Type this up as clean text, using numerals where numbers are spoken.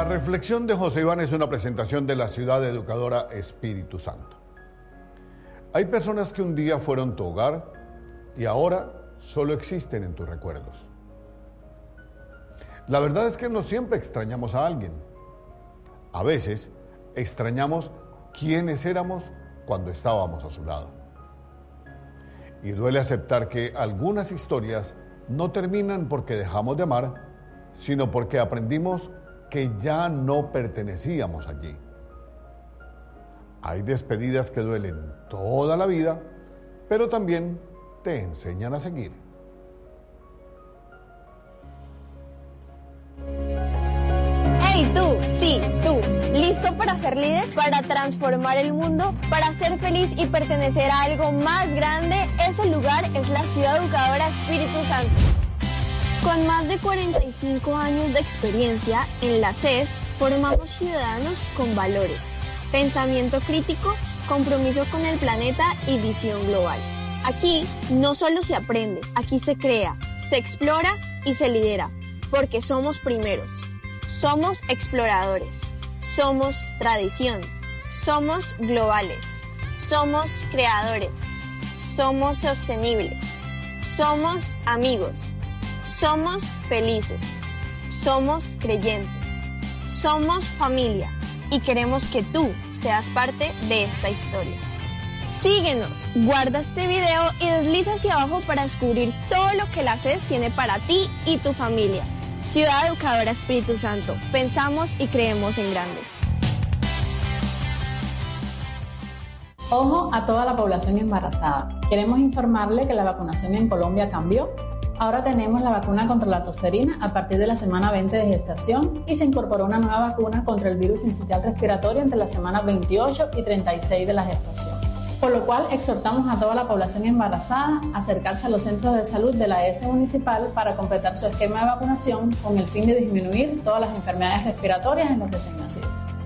reflexión de José Iván es una presentación de la ciudad educadora Espíritu Santo. Hay personas que un día fueron tu hogar y ahora solo existen en tus recuerdos. La verdad es que no siempre extrañamos a alguien. A veces extrañamos quiénes éramos cuando estábamos a su lado. Y duele aceptar que algunas historias no terminan porque dejamos de amar, sino porque aprendimos que ya no pertenecíamos allí. Hay despedidas que duelen toda la vida, pero también te enseñan a seguir. ¡Hey tú! Sí, tú. ¿Listo para ser líder? ¿Para transformar el mundo? ¿Para ser feliz y pertenecer a algo más grande? Ese lugar es la Ciudad Educadora Espíritu Santo. Con más de 45 años de experiencia en la CES, formamos ciudadanos con valores, pensamiento crítico, compromiso con el planeta y visión global. Aquí no solo se aprende, aquí se crea, se explora y se lidera, porque somos primeros. Somos exploradores, somos tradición, somos globales, somos creadores, somos sostenibles, somos amigos, somos felices, somos creyentes, somos familia y queremos que tú seas parte de esta historia. Síguenos, guarda este video y desliza hacia abajo para descubrir todo lo que la CES tiene para ti y tu familia. Ciudad Educadora Espíritu Santo, pensamos y creemos en grande. Ojo a toda la población embarazada. Queremos informarle que la vacunación en Colombia cambió. Ahora tenemos la vacuna contra la tosferina a partir de la semana 20 de gestación y se incorporó una nueva vacuna contra el virus sincitial respiratorio entre las semanas 28 y 36 de la gestación. Por lo cual exhortamos a toda la población embarazada a acercarse a los centros de salud de la ES municipal para completar su esquema de vacunación con el fin de disminuir todas las enfermedades respiratorias en los recién nacidos.